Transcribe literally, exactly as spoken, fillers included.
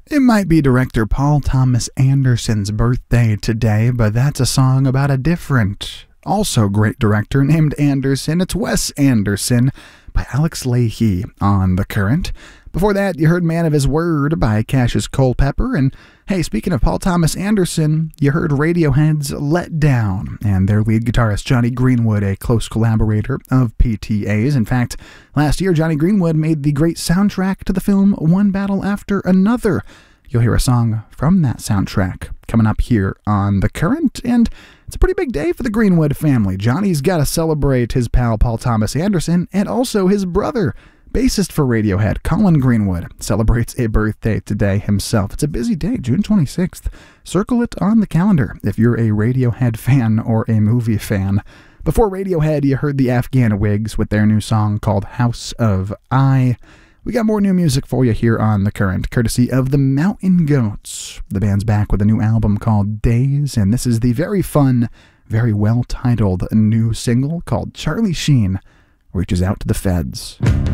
It might be director Paul Thomas Anderson's birthday today, but that's a song about a different, also great director named Anderson. It's Wes Anderson by Alex Leahy on The Current. Before that, you heard Man of His Word by Cassius Culpepper. And hey, speaking of Paul Thomas Anderson, you heard Radiohead's Let Down, and their lead guitarist Jonny Greenwood, a close collaborator of P T A's. In fact, last year Jonny Greenwood made the great soundtrack to the film One Battle After Another. You'll hear a song from that soundtrack coming up here on The Current, and it's a pretty big day for the Greenwood family. Johnny's got to celebrate his pal Paul Thomas Anderson, and also his brother, bassist for Radiohead, Colin Greenwood, celebrates a birthday today himself. It's a busy day, June twenty-sixth. Circle it on the calendar if you're a Radiohead fan or a movie fan. Before Radiohead, you heard the Afghan Wigs with their new song called House of I. We got more new music for you here on The Current, courtesy of the Mountain Goats. The band's back with a new album called Days, and this is the very fun, very well-titled new single called Charlie Sheen Reaches Out to the Feds.